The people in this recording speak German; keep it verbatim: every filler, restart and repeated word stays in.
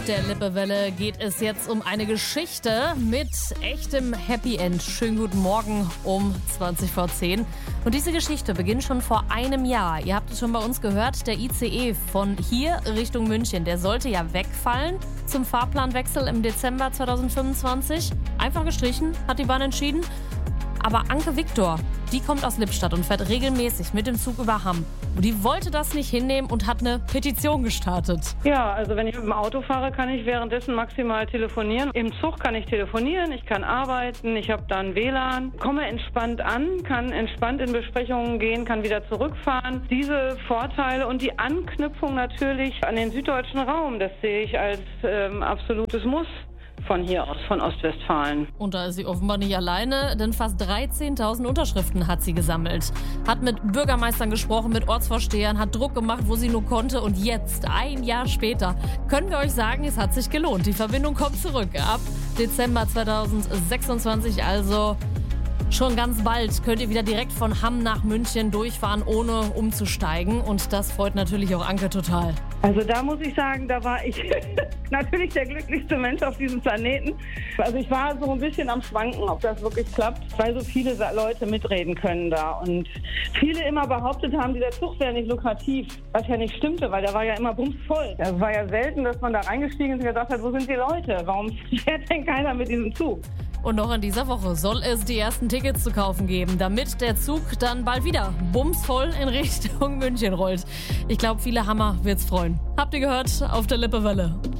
der Lippewelle geht es jetzt um eine Geschichte mit echtem Happy End. Schönen guten Morgen um zwanzig vor zehn. Und diese Geschichte beginnt schon vor einem Jahr. Ihr habt es schon bei uns gehört, der I C E von hier Richtung München, der sollte ja wegfallen zum Fahrplanwechsel im Dezember zweitausendfünfundzwanzig. Einfach gestrichen, hat die Bahn entschieden. Aber Anke Viktor, die kommt aus Lippstadt und fährt regelmäßig mit dem Zug über Hamm. Und die wollte das nicht hinnehmen und hat eine Petition gestartet. Ja, also wenn ich mit dem Auto fahre, kann ich währenddessen maximal telefonieren. Im Zug kann ich telefonieren, ich kann arbeiten, ich habe dann W L A N, komme entspannt an, kann entspannt in Besprechungen gehen, kann wieder zurückfahren. Diese Vorteile und die Anknüpfung natürlich an den süddeutschen Raum, das sehe ich als ähm, absolutes Muss. Von hier aus, von Ostwestfalen. Und da ist sie offenbar nicht alleine, denn fast dreizehntausend Unterschriften hat sie gesammelt. Hat mit Bürgermeistern gesprochen, mit Ortsvorstehern, hat Druck gemacht, wo sie nur konnte. Und jetzt, ein Jahr später, können wir euch sagen, es hat sich gelohnt. Die Verbindung kommt zurück. Ab Dezember zweitausendsechsundzwanzig, also schon ganz bald, könnt ihr wieder direkt von Hamm nach München durchfahren, ohne umzusteigen. Und das freut natürlich auch Anke total. Also da muss ich sagen, da war ich natürlich der glücklichste Mensch auf diesem Planeten. Also ich war so ein bisschen am Schwanken, ob das wirklich klappt, weil so viele Leute mitreden können da. Und viele immer behauptet haben, dieser Zug wäre nicht lukrativ, was ja nicht stimmte, weil der war ja immer bumsvoll. Es war ja selten, dass man da reingestiegen ist und gesagt hat, wo sind die Leute? Warum fährt denn keiner mit diesem Zug? Und noch in dieser Woche soll es die ersten Tickets zu kaufen geben, damit der Zug dann bald wieder bumsvoll in Richtung München rollt. Ich glaube, viele Hammer wird's freuen. Habt ihr gehört auf der Lippewelle.